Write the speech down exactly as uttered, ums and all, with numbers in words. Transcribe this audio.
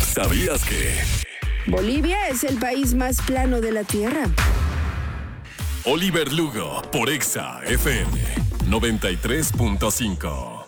¿Sabías que Bolivia es el país más plano de la Tierra? Oliver Lugo por Exa F M noventa y tres punto cinco?